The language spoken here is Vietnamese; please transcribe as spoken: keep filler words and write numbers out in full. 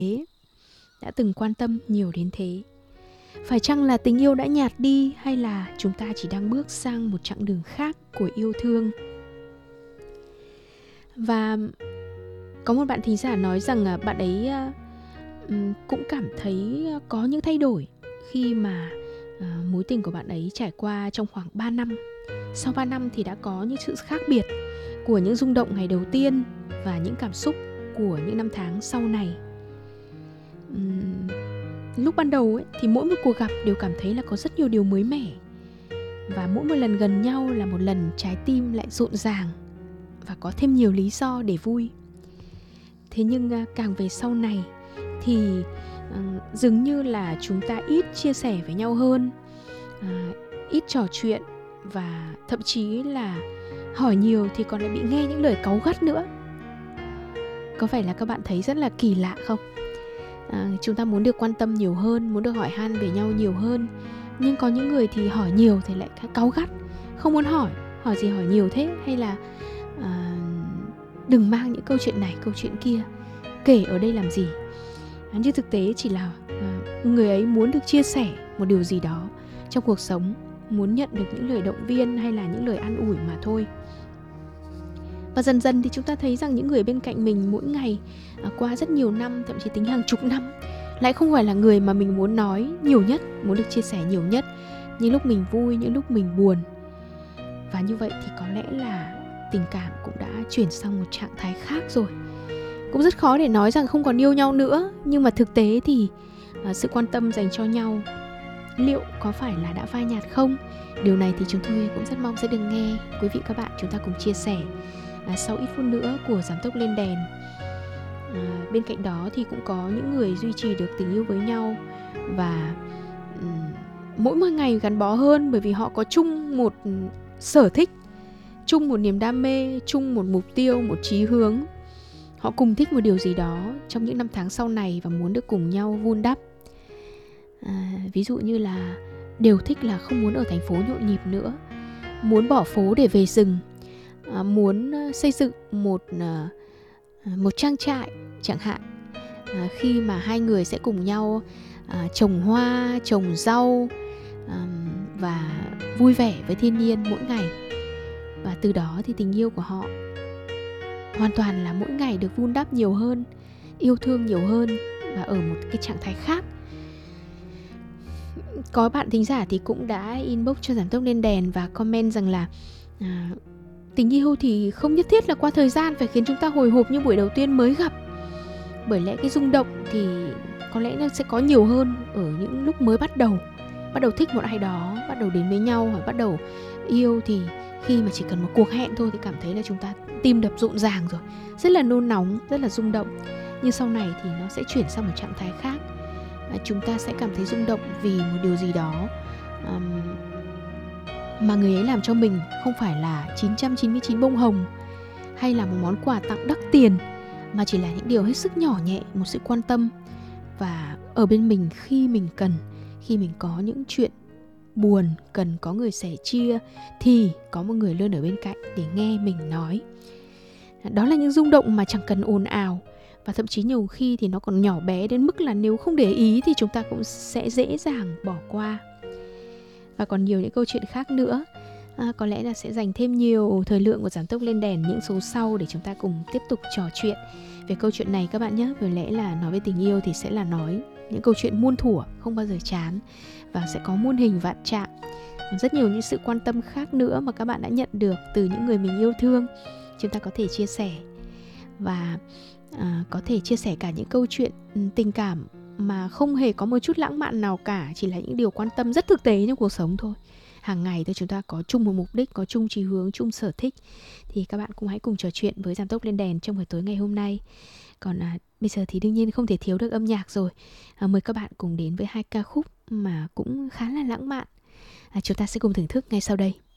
đã từng quan tâm nhiều đến thế? Phải chăng là tình yêu đã nhạt đi, hay là chúng ta chỉ đang bước sang một chặng đường khác của yêu thương? Và có một bạn thính giả nói rằng bạn ấy cũng cảm thấy có những thay đổi khi mà mối tình của bạn ấy trải qua trong khoảng ba năm. Sau ba năm thì đã có những sự khác biệt của những rung động ngày đầu tiên và những cảm xúc của những năm tháng sau này. Uhm, lúc ban đầu ấy, thì mỗi một cuộc gặp đều cảm thấy là có rất nhiều điều mới mẻ. Và mỗi một lần gần nhau là một lần trái tim lại rộn ràng và có thêm nhiều lý do để vui. Thế nhưng càng về sau này thì uh, dường như là chúng ta ít chia sẻ với nhau hơn, uh, ít trò chuyện, và thậm chí là hỏi nhiều thì còn lại bị nghe những lời cáu gắt nữa. Có phải là các bạn thấy rất là kỳ lạ không? À, chúng ta muốn được quan tâm nhiều hơn, muốn được hỏi han về nhau nhiều hơn, nhưng có những người thì hỏi nhiều thì lại cáu gắt, không muốn hỏi. Hỏi gì hỏi nhiều thế? Hay là à, đừng mang những câu chuyện này, câu chuyện kia kể ở đây làm gì? À, nhưng thực tế chỉ là à, người ấy muốn được chia sẻ một điều gì đó trong cuộc sống, muốn nhận được những lời động viên hay là những lời an ủi mà thôi. Và dần dần thì chúng ta thấy rằng những người bên cạnh mình mỗi ngày à, qua rất nhiều năm, thậm chí tính hàng chục năm, lại không phải là người mà mình muốn nói nhiều nhất, muốn được chia sẻ nhiều nhất, những lúc mình vui, những lúc mình buồn. Và như vậy thì có lẽ là tình cảm cũng đã chuyển sang một trạng thái khác rồi. Cũng rất khó để nói rằng không còn yêu nhau nữa, nhưng mà thực tế thì à, sự quan tâm dành cho nhau liệu có phải là đã phai nhạt không? Điều này thì chúng tôi cũng rất mong sẽ được nghe quý vị các bạn chúng ta cùng chia sẻ à, sau ít phút nữa của Giảm Tốc Lên Đèn. À, bên cạnh đó thì cũng có những người duy trì được tình yêu với nhau và um, mỗi một ngày gắn bó hơn, bởi vì họ có chung một sở thích, chung một niềm đam mê, chung một mục tiêu, một chí hướng. Họ cùng thích một điều gì đó trong những năm tháng sau này và muốn được cùng nhau vun đắp. À, ví dụ như là đều thích là không muốn ở thành phố nhộn nhịp nữa, muốn bỏ phố để về rừng, à, muốn xây dựng một uh, một trang trại chẳng hạn, à, khi mà hai người sẽ cùng nhau à, trồng hoa, trồng rau à, và vui vẻ với thiên nhiên mỗi ngày. Và từ đó thì tình yêu của họ hoàn toàn là mỗi ngày được vun đắp nhiều hơn, yêu thương nhiều hơn và ở một cái trạng thái khác. Có bạn thính giả thì cũng đã inbox cho Giảm Tốc Lên Đèn và comment rằng là à, tình yêu thì không nhất thiết là qua thời gian phải khiến chúng ta hồi hộp như buổi đầu tiên mới gặp. Bởi lẽ cái rung động thì có lẽ nó sẽ có nhiều hơn ở những lúc mới bắt đầu. Bắt đầu thích một ai đó, bắt đầu đến với nhau hoặc bắt đầu yêu, thì khi mà chỉ cần một cuộc hẹn thôi thì cảm thấy là chúng ta tim đập rộn ràng rồi, rất là nôn nóng, rất là rung động. Nhưng sau này thì nó sẽ chuyển sang một trạng thái khác. Chúng ta sẽ cảm thấy rung động vì một điều gì đó um, mà người ấy làm cho mình, không phải là chín trăm chín mươi chín bông hồng hay là một món quà tặng đắt tiền, mà chỉ là những điều hết sức nhỏ nhẹ, một sự quan tâm và ở bên mình khi mình cần, khi mình có những chuyện buồn cần có người sẻ chia thì có một người luôn ở bên cạnh để nghe mình nói. Đó là những rung động mà chẳng cần ồn ào, và thậm chí nhiều khi thì nó còn nhỏ bé đến mức là nếu không để ý thì chúng ta cũng sẽ dễ dàng bỏ qua. Và còn nhiều những câu chuyện khác nữa. à, Có lẽ là sẽ dành thêm nhiều thời lượng của Giảm Tốc Lên Đèn những số sau để chúng ta cùng tiếp tục trò chuyện về câu chuyện này các bạn nhé. Bởi lẽ là nói về tình yêu thì sẽ là nói những câu chuyện muôn thuở, không bao giờ chán, và sẽ có muôn hình vạn trạng. Rất nhiều những sự quan tâm khác nữa mà các bạn đã nhận được từ những người mình yêu thương, chúng ta có thể chia sẻ. Và à, có thể chia sẻ cả những câu chuyện tình cảm mà không hề có một chút lãng mạn nào cả, chỉ là những điều quan tâm rất thực tế trong cuộc sống thôi. Hàng ngày thôi chúng ta có chung một mục đích, có chung chí hướng, chung sở thích, thì các bạn cũng hãy cùng trò chuyện với Giảm Tốc Lên Đèn trong buổi tối ngày hôm nay. Còn à, bây giờ thì đương nhiên không thể thiếu được âm nhạc rồi. à, Mời các bạn cùng đến với hai ca khúc mà cũng khá là lãng mạn. à, Chúng ta sẽ cùng thưởng thức ngay sau đây.